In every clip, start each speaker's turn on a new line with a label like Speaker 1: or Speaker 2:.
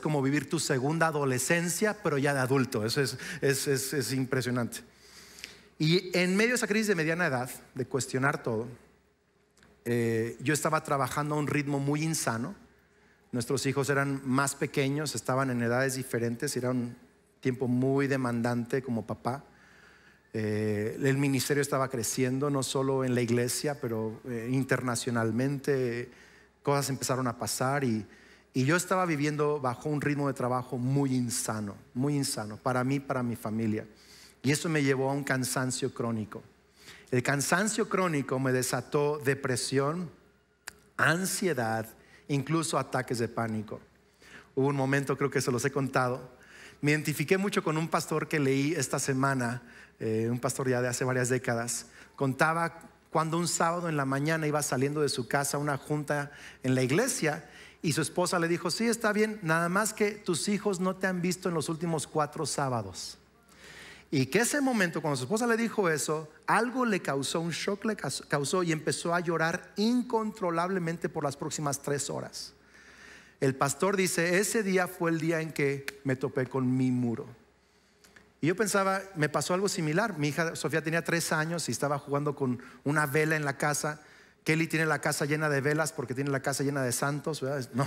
Speaker 1: como vivir tu segunda adolescencia, pero ya de adulto. Eso es impresionante. Y en medio de esa crisis de mediana edad, de cuestionar todo, yo estaba trabajando a un ritmo muy insano. Nuestros hijos eran más pequeños, estaban en edades diferentes, era un tiempo muy demandante como papá. El ministerio estaba creciendo, no solo en la iglesia, pero internacionalmente. Cosas empezaron a pasar y yo estaba viviendo bajo un ritmo de trabajo muy insano para mí, para mi familia. Y eso me llevó a un cansancio crónico. El cansancio crónico me desató depresión, ansiedad, incluso ataques de pánico. Hubo un momento, creo que se los he contado, me identifiqué mucho con un pastor que leí esta semana, un pastor ya de hace varias décadas. Contaba cuando un sábado en la mañana iba saliendo de su casa a una junta en la iglesia y su esposa le dijo: sí, está bien, nada más que tus hijos no te han visto en los últimos 4 sábados. Y que ese momento, cuando su esposa le dijo eso, algo le causó, un shock le causó, y empezó a llorar incontrolablemente por las próximas 3 horas. El pastor dice: ese día fue el día en que me topé con mi muro. Y yo pensaba, me pasó algo similar. Mi hija Sofía tenía 3 años y estaba jugando con una vela en la casa. Kelly tiene la casa llena de velas porque tiene la casa llena de santos, ¿verdad? No.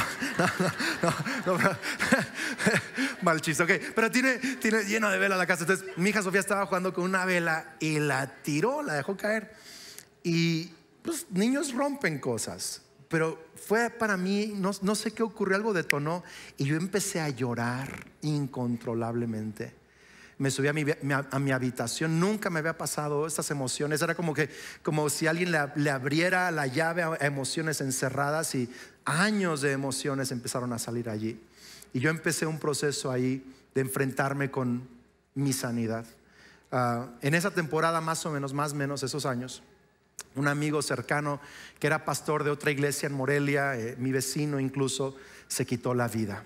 Speaker 1: Mal chiste, ok. Pero tiene lleno de velas la casa. Entonces mi hija Sofía estaba jugando con una vela y la tiró, la dejó caer. Y pues niños rompen cosas. Pero fue para mí, no sé qué ocurrió, algo detonó y yo empecé a llorar incontrolablemente. Me subí a mi habitación. Nunca me había pasado estas emociones. Era como si alguien le abriera la llave a emociones encerradas, y años de emociones empezaron a salir allí. Y yo empecé un proceso ahí de enfrentarme con mi sanidad. En esa temporada, más o menos esos años, un amigo cercano que era pastor de otra iglesia en Morelia, mi vecino incluso, se quitó la vida.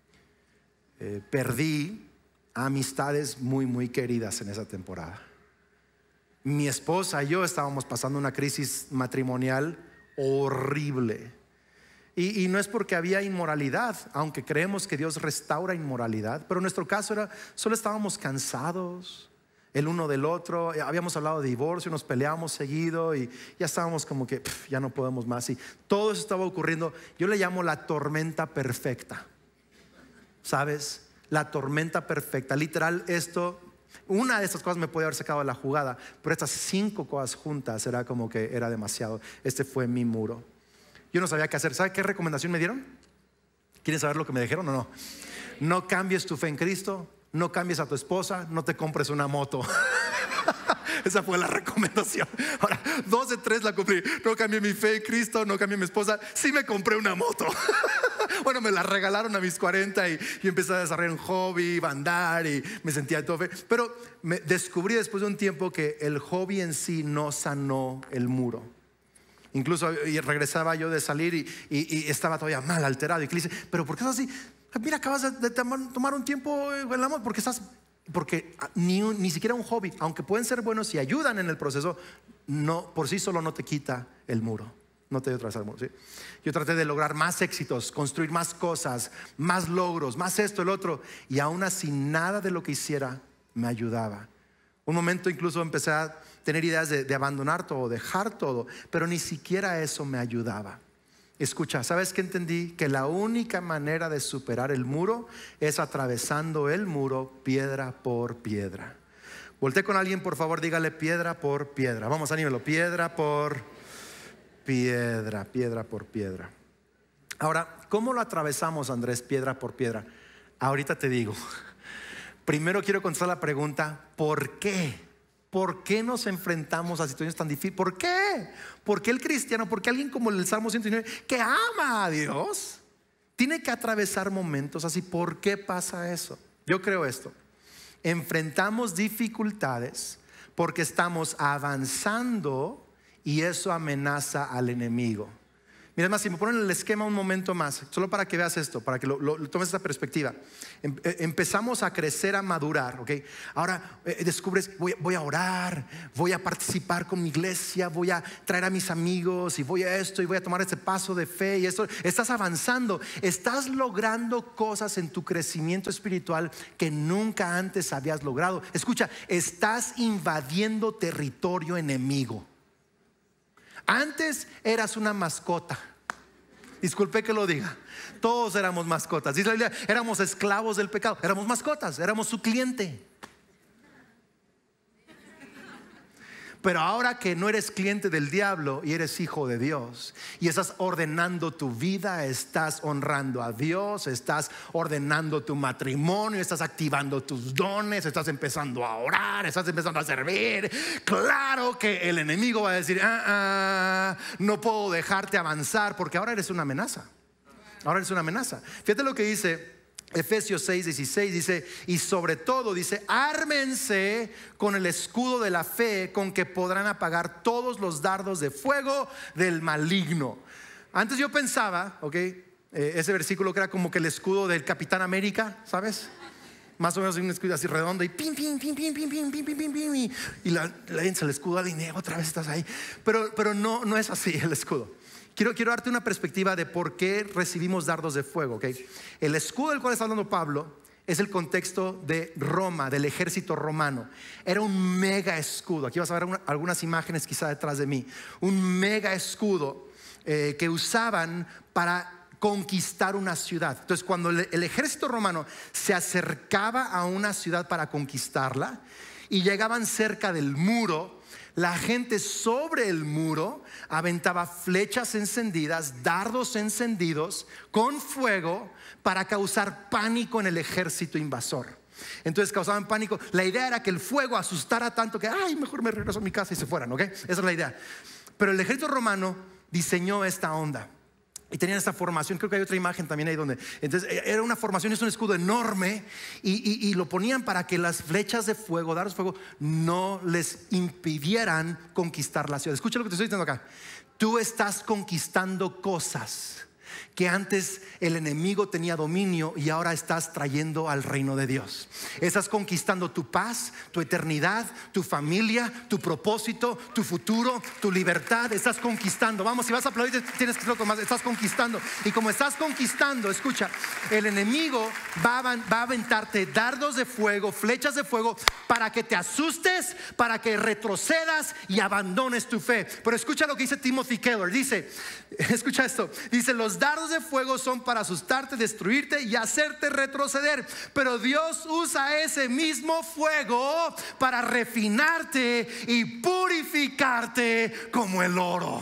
Speaker 1: Perdí amistades muy queridas en esa temporada. Mi esposa y yo estábamos pasando una crisis matrimonial horrible. Y no es porque había inmoralidad, aunque creemos que Dios restaura inmoralidad, pero en nuestro caso solo estábamos cansados el uno del otro. Habíamos hablado de divorcio, nos peleábamos seguido y ya estábamos como que ya no podemos más. Y todo eso estaba ocurriendo. Yo le llamo la tormenta perfecta, ¿sabes? La tormenta perfecta. Literal, una de estas cosas me puede haber sacado de la jugada, pero estas 5 cosas juntas era como que era demasiado. Este fue mi muro. Yo no sabía qué hacer. ¿Sabe qué recomendación me dieron? ¿Quieren saber lo que me dijeron o no? No cambies tu fe en Cristo, no cambies a tu esposa, no te compres una moto. Esa fue la recomendación. Ahora, 2 de 3 la cumplí. No cambié mi fe en Cristo, no cambié mi esposa. Sí me compré una moto. Bueno, me la regalaron a mis 40 y empecé a desarrollar un hobby, iba a andar y me sentía todo fe. Pero me descubrí después de un tiempo que el hobby en sí no sanó el muro. Incluso regresaba yo de salir y estaba todavía mal, alterado. Y le dice: ¿pero por qué estás así? Mira, acabas de tomar un tiempo en el amor. Porque ni siquiera un hobby, aunque pueden ser buenos y ayudan en el proceso, no, por sí solo no te quita el muro. No te dio atravesar el muro, ¿sí? Yo traté de lograr más éxitos, construir más cosas, más logros, más esto, el otro, y aún así nada de lo que hiciera me ayudaba. Un momento incluso empecé a tener ideas de abandonar todo, dejar todo, pero ni siquiera eso me ayudaba. Escucha, ¿sabes qué entendí? Que la única manera de superar el muro es atravesando el muro piedra por piedra. Volté con alguien, por favor, dígale: piedra por piedra. Vamos, anímelo, piedra por piedra, piedra por piedra. Ahora, ¿cómo lo atravesamos, Andrés, piedra por piedra? Ahorita te digo. Primero quiero contestar la pregunta: ¿por qué? ¿Por qué nos enfrentamos a situaciones tan difíciles? ¿Por qué? ¿Por qué el cristiano, por qué alguien como el Salmo 109 que ama a Dios tiene que atravesar momentos así? ¿Por qué pasa eso? Yo creo esto: enfrentamos dificultades porque estamos avanzando y eso amenaza al enemigo. Mira más, si me ponen el esquema un momento más, solo para que veas esto, para que lo tomes esta perspectiva. Empezamos a crecer, a madurar, ¿ok? Ahora descubres, voy a orar, voy a participar con mi iglesia, voy a traer a mis amigos y voy a esto y voy a tomar este paso de fe y esto. Estás avanzando, estás logrando cosas en tu crecimiento espiritual que nunca antes habías logrado. Escucha, estás invadiendo territorio enemigo. Antes eras una mascota. Disculpe que lo diga. Todos éramos mascotas. Dice la Biblia, éramos esclavos del pecado. Éramos mascotas, éramos su cliente. Pero ahora que no eres cliente del diablo y eres hijo de Dios y estás ordenando tu vida, estás honrando a Dios, estás ordenando tu matrimonio, estás activando tus dones, estás empezando a orar, estás empezando a servir. Claro que el enemigo va a decir, no puedo dejarte avanzar, porque ahora eres una amenaza. Ahora eres una amenaza. Fíjate lo que dice Efesios 6:16, dice, y sobre todo dice, ármense con el escudo de la fe, con que podrán apagar todos los dardos de fuego del maligno. Antes yo pensaba, ese versículo que era como que el escudo del Capitán América, ¿sabes? Más o menos un escudo así redondo y pim, pim, pim, pim, pim, pim, pim, pim, pim, pim, y le el escudo al dinero, otra vez estás ahí. Pero no es así el escudo. Quiero darte una perspectiva de por qué recibimos dardos de fuego, ¿okay? El escudo del cual está hablando Pablo es el contexto de Roma, del ejército romano. Era un mega escudo. Aquí vas a ver algunas imágenes quizá detrás de mí. Un mega escudo que usaban para conquistar una ciudad. Entonces, cuando el ejército romano se acercaba a una ciudad para conquistarla y llegaban cerca del muro, la gente sobre el muro aventaba flechas encendidas, dardos encendidos con fuego para causar pánico en el ejército invasor. Entonces causaban pánico. La idea era que el fuego asustara tanto que mejor me regreso a mi casa y se fueran, ¿ok? Esa es la idea. Pero el ejército romano diseñó esta onda y tenían esta formación. Creo que hay otra imagen también ahí donde. Entonces era una formación, es un escudo enorme y lo ponían para que las flechas de fuego, dardos de fuego, no les impidieran conquistar la ciudad. Escucha lo que te estoy diciendo acá. Tú estás conquistando cosas que antes el enemigo tenía dominio y ahora estás trayendo al reino de Dios. Estás conquistando tu paz, tu eternidad, tu familia, tu propósito, tu futuro, tu libertad. Estás conquistando. Vamos, si vas a aplaudir tienes que hacerlo más. Estás conquistando. Y como estás conquistando, escucha, el enemigo va a aventarte dardos de fuego, flechas de fuego, para que te asustes, para que retrocedas y abandones tu fe. Pero escucha lo que dice Timothy Keller. Dice, escucha esto, dice, los dardos de fuego son para asustarte, destruirte y hacerte retroceder, pero Dios usa ese mismo fuego para refinarte y purificarte como el oro.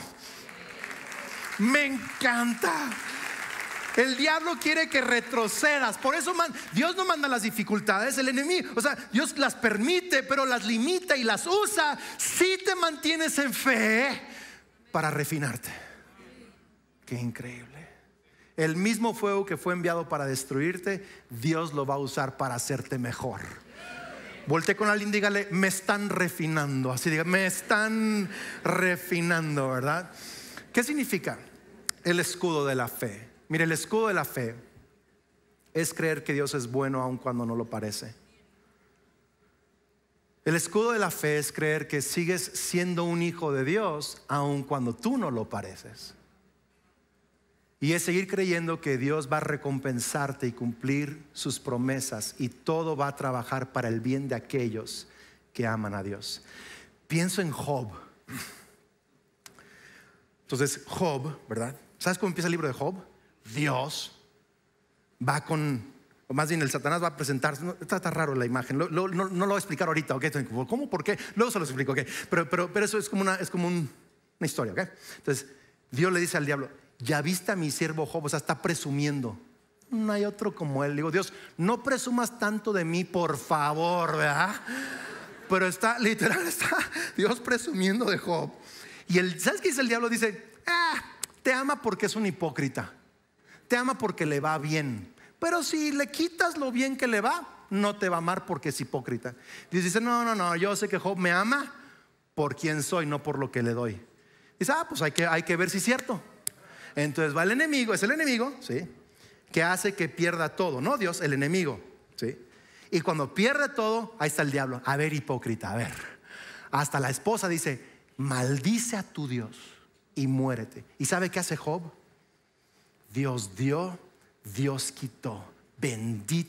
Speaker 1: Me encanta. El diablo quiere que retrocedas. Por eso Dios no manda las dificultades, el enemigo, Dios las permite, pero las limita y las usa si te mantienes en fe para refinarte. Qué increíble. El mismo fuego que fue enviado para destruirte, Dios lo va a usar para hacerte mejor. Voltea con alguien y dígale, me están refinando. Así diga, me están refinando, ¿verdad? ¿Qué significa el escudo de la fe? Mire, el escudo de la fe es creer que Dios es bueno aun cuando no lo parece. El escudo de la fe es creer que sigues siendo un hijo de Dios aun cuando tú no lo pareces. Y es seguir creyendo que Dios va a recompensarte y cumplir sus promesas, y todo va a trabajar para el bien de aquellos que aman a Dios. Pienso en Job. Entonces Job, ¿verdad? ¿Sabes cómo empieza el libro de Job? Dios va con, o más bien el Satanás va a presentarse. Está raro la imagen, no lo voy a explicar ahorita, ¿ok? ¿Cómo? ¿Por qué? Luego se lo explico, ¿ok? Pero eso es como una historia, ¿ok? Entonces Dios le dice al diablo, ¿ya viste a mi siervo Job? Está presumiendo. No hay otro como él. Digo, Dios, no presumas tanto de mí, por favor, ¿verdad? Pero está Dios presumiendo de Job. Y ¿sabes qué dice el diablo? Dice, te ama porque es un hipócrita, te ama porque le va bien, pero si le quitas lo bien que le va, no te va a amar porque es hipócrita. Dios dice, no, yo sé que Job me ama por quien soy, no por lo que le doy. Dice, pues hay que ver si es cierto. Entonces va el enemigo, es el enemigo, ¿sí? Que hace que pierda todo, no Dios, el enemigo, ¿sí? Y cuando pierde todo, ahí está el diablo. A ver, hipócrita, a ver. Hasta la esposa dice: maldice a tu Dios y muérete. ¿Y sabe qué hace Job? Dios dio, Dios quitó. Bendito